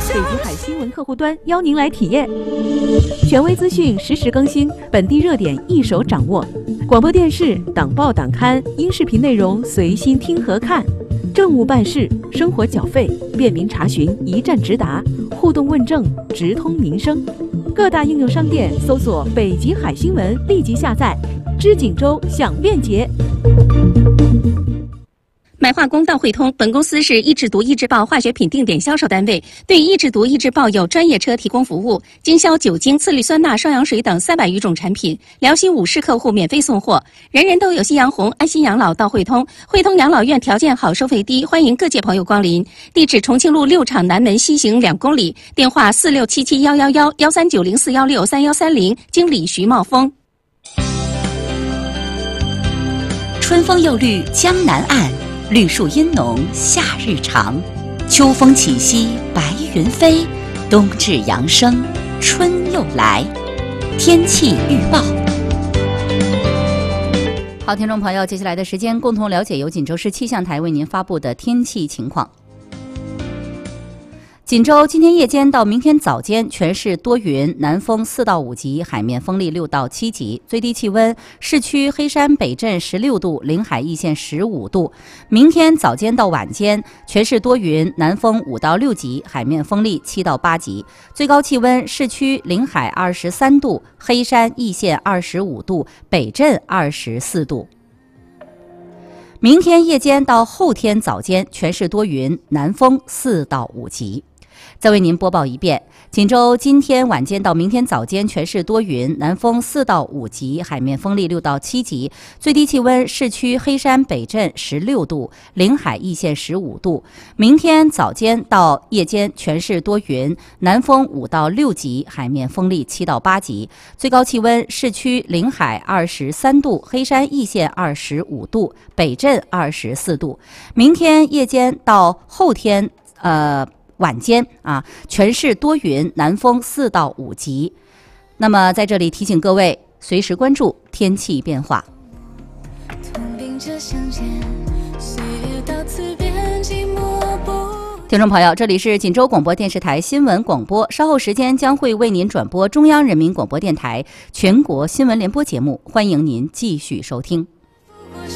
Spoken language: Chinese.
北极海新闻客户端邀您来体验，权威资讯实时更新，本地热点一手掌握。广播电视、党报党刊、音视频内容随心听和看，政务办事、生活缴费、便民查询一站直达，互动问政直通民生。各大应用商店搜索北极海新闻，立即下载，知锦州享便捷。 买化工到汇通，本公司是一制毒、一制爆化学品定点销售单位，对一制毒、一制爆有专业车提供服务，经销酒精、次氯酸钠、双氧水等300余种产品，辽西50客户免费送货。人人都有夕阳红，安心养老到汇通。汇通养老院条件好，收费低，欢迎各界朋友光临。地址：重庆路6厂南门西行2公里，电话467711139041631330，经理徐茂峰。 春风又绿江南岸，绿树阴浓夏日长，秋风起兮白云飞，冬至阳生春又来。天气预报。好，听众朋友，接下来的时间共同了解由锦州市气象台为您发布的天气情况。锦州今天夜间到明天早间全市多云，南风4到5级，海面风力6到7级，最低气温市区黑山北镇16度，临海易县15度。明天早间到晚间全市多云，南风5到6级，海面风力7到8级，最高气温市区临海23度，黑山易县25度，北镇24度。明天夜间到后天早间全市多云，南风4到5级。再为您播报一遍，锦州今天晚间到明天早间全市多云，南风4到5级，海面风力6到7级，最低气温市区黑山北镇16度，临海易县15度。明天早间到夜间全市多云，南风5到6级，海面风力7到8级，最高气温市区临海23度，黑山易县25度，北镇24度。明天夜间到后天晚间全市多云，南风4到5级。那么在这里提醒各位，随时关注天气变化。听众朋友，这里是锦州广播电视台新闻广播，稍后时间将会为您转播中央人民广播电台全国新闻联播节目，欢迎您继续收听。